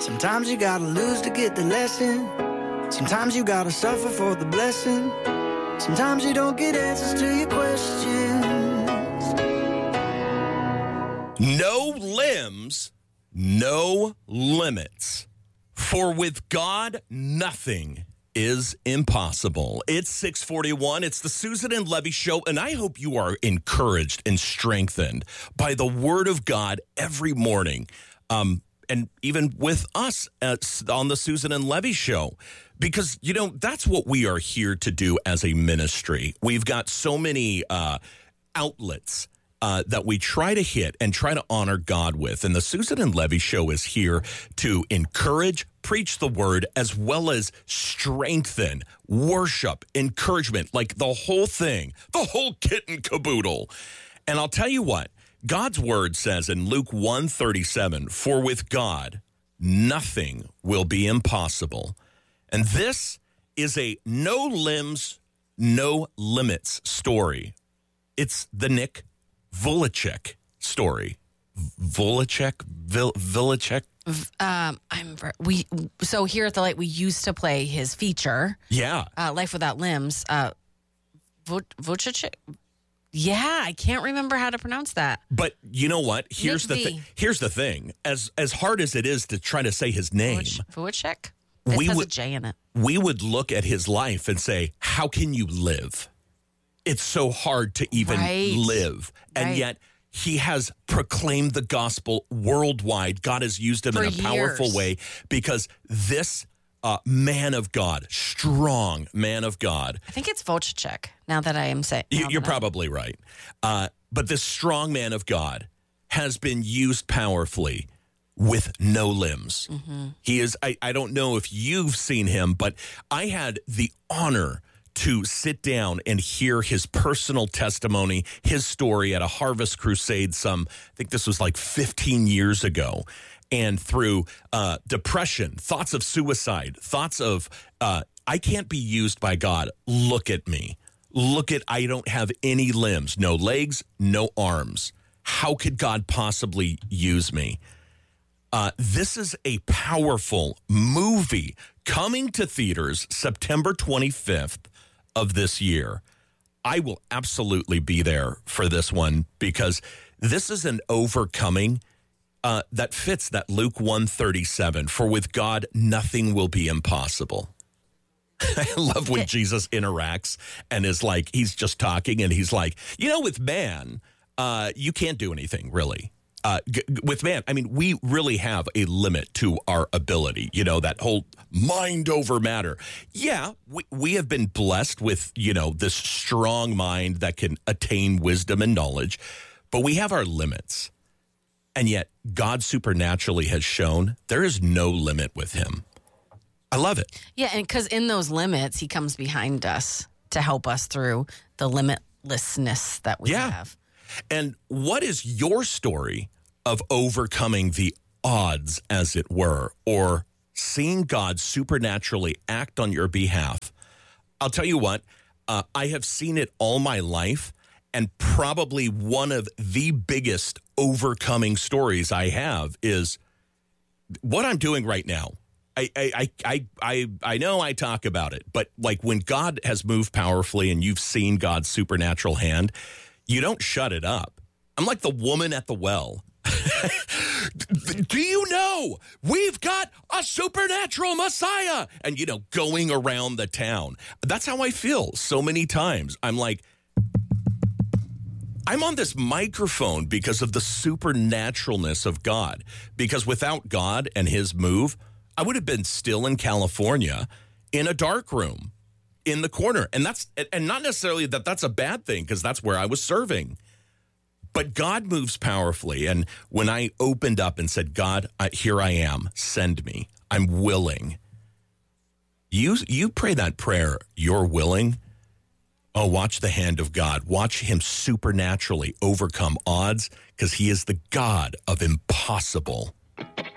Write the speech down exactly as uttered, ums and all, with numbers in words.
Sometimes you gotta lose to get the lesson. Sometimes you gotta suffer for the blessing. Sometimes you don't get answers to your questions. No limbs, no limits. For with God, nothing is impossible. It's six forty-one. It's the Susan and Levy Show, and I hope you are encouraged and strengthened by the Word of God every morning, um, and even with us at, on the Susan and Levy Show, because, you know, that's what we are here to do as a ministry. We've got so many uh, outlets Uh, that we try to hit and try to honor God with. And the Susan and Levy Show is here to encourage, preach the word, as well as strengthen, worship, encouragement, like the whole thing, the whole kit and caboodle. And I'll tell you what, God's word says in Luke one thirty-seven, for with God, nothing will be impossible. And this is a no limbs, no limits story. It's the Nick Vujicic story. Vujicic, Vil, Vujicic. Um, I'm we so here at the Light we used to play his feature. Yeah, uh, Life Without Limbs. Uh, Vujicic. Yeah, I can't remember how to pronounce that. But you know what? Here's Nick the V. thing. Here's the thing. As as hard as it is to try to say his name, Vujicic. It we has would a J in it. We would look at his life and say, "How can you live? It's so hard to even right. live," and right. yet he has proclaimed the gospel worldwide. God has used him For in a years. powerful way because this uh, man of God, strong man of God. I think it's Vujicic. Now that I am saying, You, you're probably right. Uh, but this strong man of God has been used powerfully with no limbs. Mm-hmm. He is, I, I don't know if you've seen him, but I had the honor to sit down and hear his personal testimony, his story at a Harvest Crusade some, I think this was like fifteen years ago. And through uh, depression, thoughts of suicide, thoughts of, uh, I can't be used by God. Look at me. Look at, I don't have any limbs, no legs, no arms. How could God possibly use me? Uh, this is a powerful movie coming to theaters September twenty-fifth of this year. I will absolutely be there for this one because this is an overcoming uh, that fits that Luke one thirty-seven. For with God, nothing will be impossible. I love when Jesus interacts and is like, he's just talking and he's like, you know, with man, uh, you can't do anything really. Uh, g- with man, I mean, we really have a limit to our ability, you know, that whole mind over matter. Yeah, we, we have been blessed with, you know, this strong mind that can attain wisdom and knowledge, but we have our limits. And yet God supernaturally has shown there is no limit with him. I love it. Yeah, and because in those limits, he comes behind us to help us through the limitlessness that we Yeah. have. And what is your story of overcoming the odds, as it were, or seeing God supernaturally act on your behalf? I'll tell you what, uh, I have seen it all my life, and probably one of the biggest overcoming stories I have is what I'm doing right now. I, I, I, I, I know I talk about it, but like when God has moved powerfully and you've seen God's supernatural hand, you don't shut it up. I'm like the woman at the well. Do you know we've got a supernatural Messiah? And, you know, going around the town. That's how I feel so many times. I'm like, I'm on this microphone because of the supernaturalness of God. Because without God and his move, I would have been still in California in a dark room in the corner. And that's, and not necessarily that that's a bad thing, because that's where I was serving. But God moves powerfully. And when I opened up and said, God, I, here I am, send me, I'm willing. You, you pray that prayer, you're willing. Oh, watch the hand of God. Watch him supernaturally overcome odds, because he is the God of impossible.